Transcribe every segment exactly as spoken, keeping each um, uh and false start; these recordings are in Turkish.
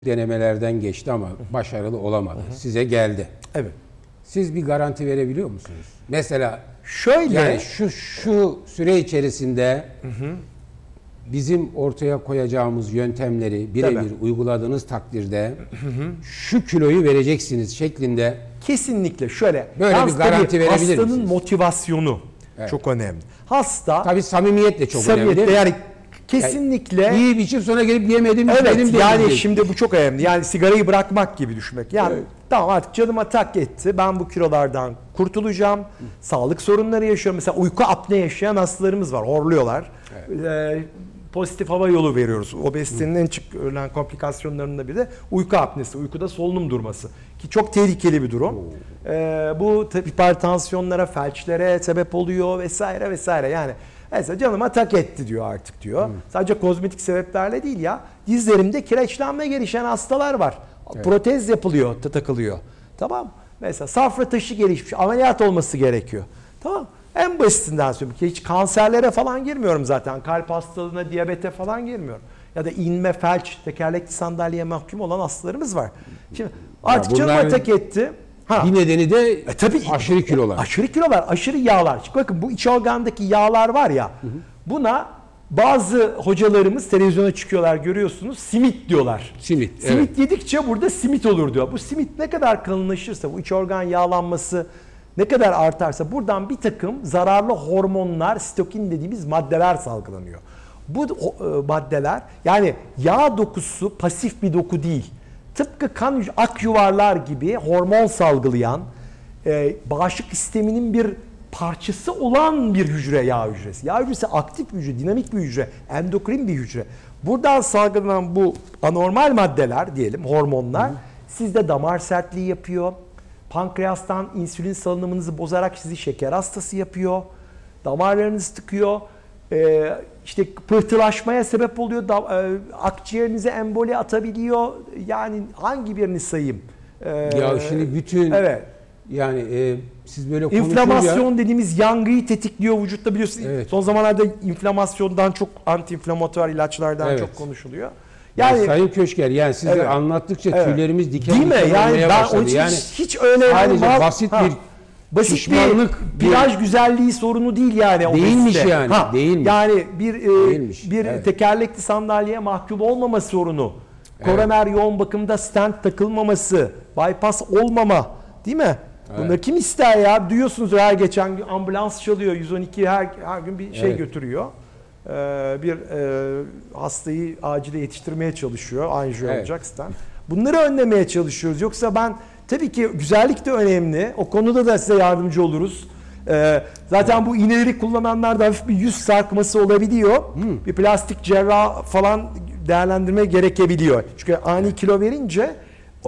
denemelerden geçti ama başarılı olamadı. Hı hı. Size geldi. Evet. Siz bir garanti verebiliyor musunuz? Mesela şöyle yani şu şu süre içerisinde hı hı. bizim ortaya koyacağımız yöntemleri birebir uyguladığınız takdirde hı hı. şu kiloyu vereceksiniz şeklinde kesinlikle şöyle böyle bir garanti verebilir misiniz? Hastanın motivasyonu evet. çok önemli. Hasta tabii samimiyet de çok samimiyetle önemli. Yani kesinlikle yani yiyip içip sonra gelip yemedim evet, benim yani değil. Şimdi bu çok önemli. Yani sigarayı bırakmak gibi düşünmek. Yani evet. Tamam artık canıma tak etti. Ben bu kilolardan kurtulacağım. Hı. Sağlık sorunları yaşıyorum. Mesela uyku apne yaşayan hastalarımız var. Horluyorlar. Evet. Ee, pozitif hava yolu veriyoruz. Obezitenin en çık ölen komplikasyonlarından biri de uyku apnesi. Uykuda solunum durması. Ki çok tehlikeli bir durum. Ee, bu hipertansiyonlara, felçlere sebep oluyor vesaire vesaire. Yani mesela canıma tak etti diyor artık diyor. Hmm. Sadece kozmetik sebeplerle değil ya. Dizlerimde kireçlenme gelişen hastalar var. Evet. Protez yapılıyor, takılıyor. Tamam. Mesela safra taşı gelişmiş, ameliyat olması gerekiyor. Tamam. En basitinden söyleyeyim ki hiç kanserlere falan girmiyorum zaten. Kalp hastalığına, diyabete falan girmiyorum. Ya da inme, felç, tekerlekli sandalyeye mahkum olan hastalarımız var. Şimdi artık canıma tak etti. Ha. Bir nedeni de e, tabii, aşırı kilolar. Aşırı kilolar, aşırı yağlar. Şimdi bakın bu iç organdaki yağlar var ya, hı hı. buna bazı hocalarımız televizyona çıkıyorlar görüyorsunuz, simit diyorlar. Simit, Simit evet. yedikçe burada simit olur diyor. Bu simit ne kadar kalınlaşırsa, bu iç organ yağlanması ne kadar artarsa buradan bir takım zararlı hormonlar, sitokin dediğimiz maddeler salgılanıyor. Bu o, maddeler yani yağ dokusu pasif bir doku değil. Tıpkı kan ak yuvarlar gibi hormon salgılayan, e, bağışıklık sisteminin bir parçası olan bir hücre yağ hücresi. Yağ hücresi aktif bir hücre, dinamik bir hücre, endokrin bir hücre. Buradan salgılanan bu anormal maddeler diyelim, hormonlar hı hı. sizde damar sertliği yapıyor. Pankreastan insülin salınımınızı bozarak sizi şeker hastası yapıyor. Damarlarınızı tıkıyor. Ee, işte pıhtılaşmaya sebep oluyor. Da, e, akciğerinize emboli atabiliyor. Yani hangi birini sayayım? Ee, ya şimdi bütün evet. yani e, siz böyle konuşunca İnflamasyon dediğimiz yangıyı tetikliyor vücutta biliyorsunuz. Evet. Son zamanlarda inflamasyondan çok anti-inflamatuar ilaçlardan evet. çok konuşuluyor. Yani, yani Sayın Köşker yani siz evet. de anlattıkça evet. tüylerimiz diken diken olmaya yani başladı. Hiç, yani hiç öyle sadece yani, basit ha. bir Basit Şişmanlık bir plaj güzelliği sorunu değil yani. Değilmiş obezite. yani. Ha, değilmiş. Yani bir değilmiş. bir evet. tekerlekli sandalyeye mahkum olmama sorunu. Evet. Koroner yoğun bakımda stent takılmaması, bypass olmama, değil mi? Evet. Bunları kim ister ya? Duyuyorsunuz her geçen gün ambulans çalıyor. yüz on iki her her gün bir şey evet. götürüyor. Ee, bir e, hastayı acile yetiştirmeye çalışıyor. Anjiyo evet. olacak stent. Bunları önlemeye çalışıyoruz. Yoksa ben tabii ki güzellik de önemli. O konuda da size yardımcı oluruz. Ee, zaten bu iğneleri kullananlarda hafif bir yüz sarkması olabiliyor. Hmm. Bir plastik cerrah falan değerlendirme gerekebiliyor. Çünkü ani kilo verince e,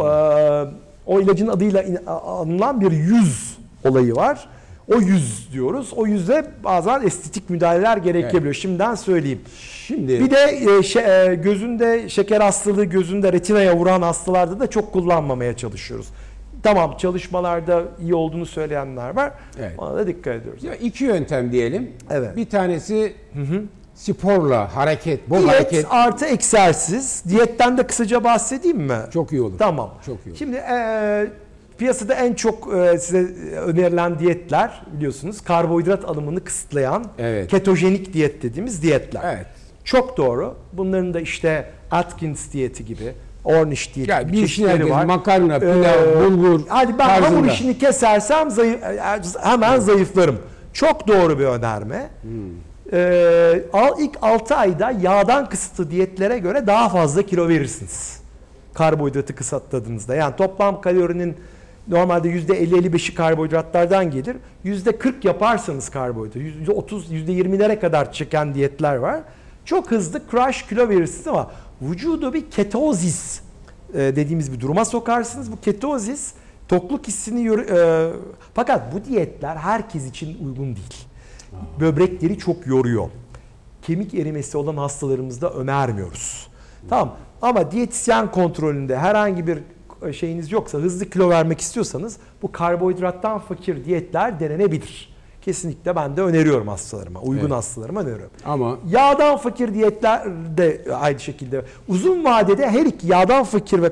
o ilacın adıyla anılan bir yüz olayı var. O yüz diyoruz. O yüzde bazen estetik müdahaleler gerekebiliyor. Evet. Şimdiden söyleyeyim. Şimdi bir de e, şe, e, gözünde şeker hastalığı, gözünde retinaya vuran hastalarda da çok kullanmamaya çalışıyoruz. Tamam çalışmalarda iyi olduğunu söyleyenler var. Evet. Ona da dikkat ediyoruz. Ya iki yöntem diyelim. Evet. Bir tanesi hı hı. sporla hareket, bol Diyet hareket artı egzersiz. Diyetten de kısaca bahsedeyim mi? Çok iyi olur. Tamam. Çok iyi olur. Şimdi e, piyasada en çok e, size önerilen diyetler biliyorsunuz karbonhidrat alımını kısıtlayan evet. ketojenik diyet dediğimiz diyetler. Evet. Çok doğru. Bunların da işte Atkins diyeti gibi, Ornish diyeti yani gibi çeşitleri var. Makarna, pilav, ee, bulgur hadi ben tarzında. Hamur işini kesersem zayıf, hemen hmm. zayıflarım. Çok doğru bir önerme. Hmm. Ee, ilk altı ayda yağdan kısıtlı diyetlere göre daha fazla kilo verirsiniz. Karbonhidratı kısıtladığınızda. Yani toplam kalorinin normalde yüzde elli elli beşi karbonhidratlardan gelir. yüzde kırk yaparsanız karbonhidrat, yüzde otuz, yüzde yirmilere kadar çeken diyetler var. Çok hızlı crash kilo verirsiniz ama vücudu bir ketozis dediğimiz bir duruma sokarsınız. Bu ketozis tokluk hissini e, fakat bu diyetler herkes için uygun değil. Böbrekleri çok yoruyor. Kemik erimesi olan hastalarımızda önermiyoruz. Tamam ama diyetisyen kontrolünde herhangi bir şeyiniz yoksa, hızlı kilo vermek istiyorsanız bu karbonhidrattan fakir diyetler denenebilir. kesinlikle ben de öneriyorum hastalarıma. Uygun Evet. hastalarıma öneriyorum. Ama Yağdan fakir diyetler de aynı şekilde. Uzun vadede her iki yağdan fakir ve